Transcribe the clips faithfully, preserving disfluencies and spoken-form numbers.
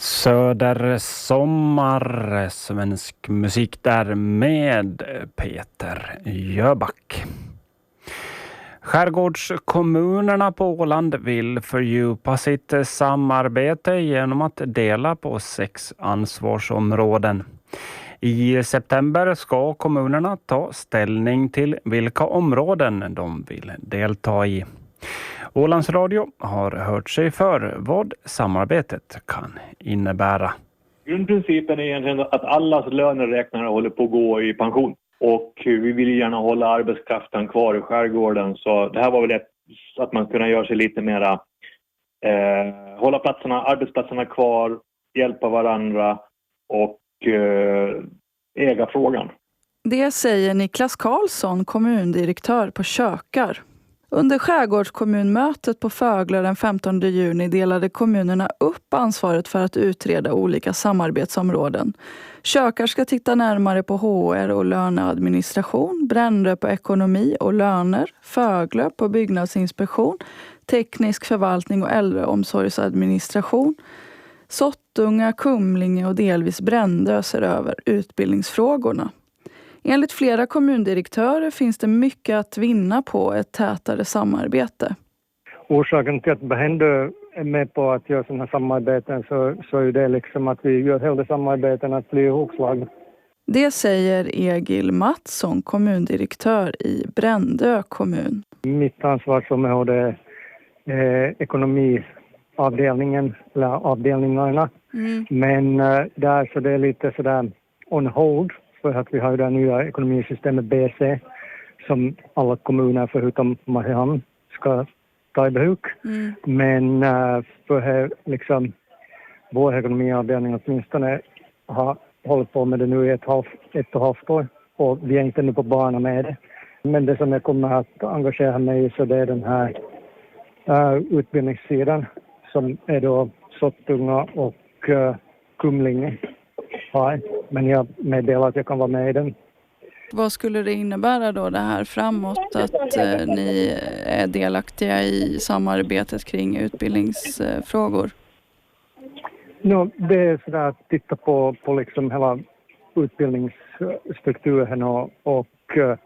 Södersommar, svensk musik där med Peter Jöback. Skärgårdskommunerna på Åland vill fördjupa sitt samarbete genom att dela på sex ansvarsområden. I september ska kommunerna ta ställning till vilka områden de vill delta i. Ålands Radio har hört sig för vad samarbetet kan innebära. Grundprincipen är egentligen att allas löneräknare håller på att gå i pension. Och vi vill gärna hålla arbetskraften kvar i skärgården. Så det här var väl ett, att man kunde göra sig lite mera, eh, hålla platserna, arbetsplatserna kvar, hjälpa varandra och eh, äga frågan. Det säger Niklas Karlsson, kommundirektör på Kökar. Under skärgårdskommunmötet på Föglö den femtonde juni delade kommunerna upp ansvaret för att utreda olika samarbetsområden. Kökar ska titta närmare på H R och löneadministration, Brändö på ekonomi och löner, Föglö på byggnadsinspektion, teknisk förvaltning och äldreomsorgsadministration. Sottunga, Kumlinge och delvis Brändö ser över utbildningsfrågorna. Enligt flera kommundirektörer finns det mycket att vinna på ett tätare samarbete. Orsaken till att Brändö är med på att göra sådana här samarbeten så, så är det liksom att vi gör hela samarbeten att bli ihopslagna. Det säger Egil Mattsson, kommundirektör i Brändö kommun. Mitt ansvarsområde är ekonomiavdelningen eller avdelningarna. Mm. Men uh, där så det är lite sådär on hold. För att vi har det nya ekonomisystemet B C som alla kommuner förutom Mariehamn ska ta i bruk. Mm. Men uh, för liksom, vår ekonomiavdelning åtminstone har hållit på med det nu i ett, halv, ett och ett halvt år. Och vi är inte nu på bana med det. Men det som jag kommer att engagera mig i så det är den här uh, utbildningssidan som är då Sottunga och uh, Kumlinge. Ja, men jag meddelar att jag kan vara med i den. Vad skulle det innebära då det här framåt att eh, ni är delaktiga i samarbetet kring utbildningsfrågor? No, det är sådär att titta på, på liksom hela utbildningsstrukturen och, och uh,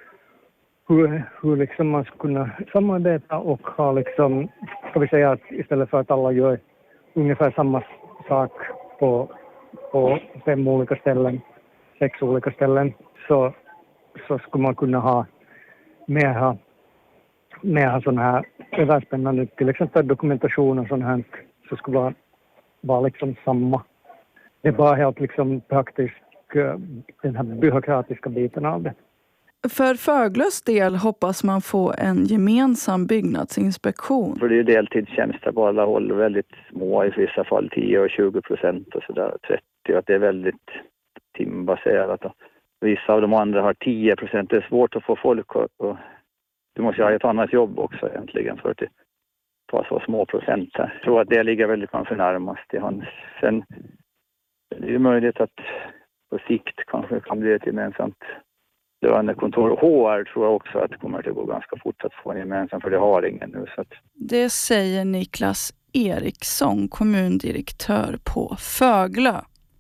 hur, hur liksom man ska kunna samarbeta och ha liksom, ska vi säga att istället för att alla gör ungefär samma sak på på fem olika ställen, sex olika ställen, så, så skulle man kunna ha mer, mer sådana här överspännande, till exempel dokumentation och sånt här, så skulle vara, vara liksom samma. Det är bara helt liksom praktiskt den här byråkratiska biten av det. För Föglös del hoppas man få en gemensam byggnadsinspektion. För det är deltidstjänster på alla håll, väldigt små i vissa fall, tio och tjugo procent och sådär, trettio, att det är väldigt timbaserat. Vissa av de andra har tio procent, det är svårt att få folk och, och du måste ha ett annat jobb också egentligen för att ta så små procent här. Jag tror att det ligger väldigt kanske närmast i hans. Sen är det ju möjligt att på sikt kanske kan bli ett gemensamt lönekontor. H R tror jag också att det kommer att gå ganska fort att få en gemensam, för det har ingen nu. Så att... Det säger Niklas Eriksson, kommundirektör på Föglö.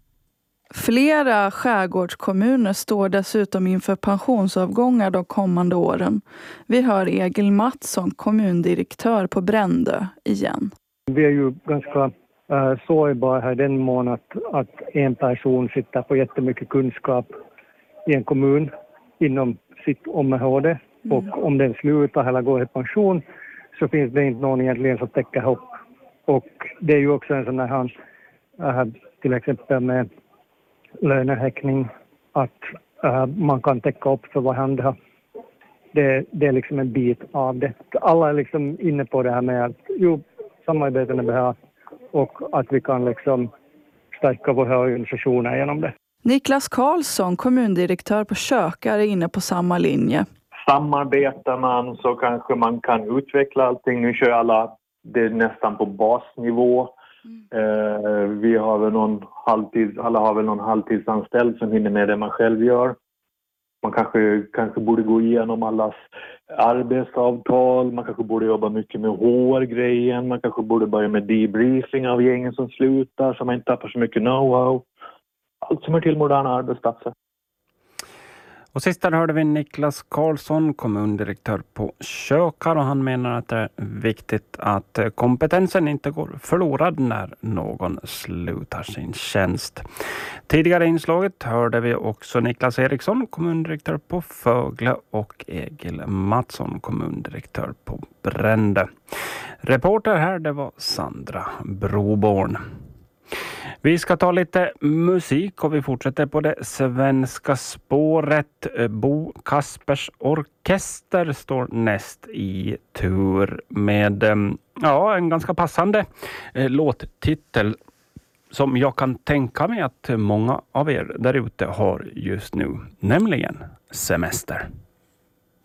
Flera skärgårdskommuner står dessutom inför pensionsavgångar de kommande åren. Vi hör Egil Mattsson, kommundirektör på Brändö igen. Vi är ju ganska äh, sårbara här den mån att, att en person sitter på jättemycket kunskap i en kommun inom sitt område. Mm. Och om den slutar eller går i pension så finns det inte någon egentligen som täcker upp. Och det är ju också en sån här, äh, till exempel med lönehäckning, att äh, man kan täcka upp för varandra. Det, det är liksom en bit av det. Alla är liksom inne på det här med att jo, samarbeten är bra och att vi kan liksom stärka våra organisationer genom det. Niklas Karlsson, kommundirektör på Kökar, är inne på samma linje. Samarbetar man så kanske man kan utveckla allting. Nu kör alla det är nästan på basnivå. Mm. Eh, vi har väl någon halvtid, alla har väl någon halvtidsanställd som hinner med det man själv gör. Man kanske, kanske borde gå igenom allas arbetsavtal, man kanske borde jobba mycket med H R-grejen, man kanske borde börja med debriefing av gängen som slutar så man inte tappar så mycket know-how. Allt som är till moderna arbetsplatser. Och sist där hörde vi Niklas Karlsson, kommundirektör på Kökar, och han menar att det är viktigt att kompetensen inte går förlorad när någon slutar sin tjänst. Tidigare i inslaget hörde vi också Niklas Eriksson, kommundirektör på Fögle, och Egil Mattsson, kommundirektör på Brände. Reporter här, det var Sandra Broborn. Vi ska ta lite musik och vi fortsätter på det svenska spåret. Bo Kaspers Orkester står näst i tur med ja, en ganska passande eh, låttitel som jag kan tänka mig att många av er där ute har just nu, nämligen Semester.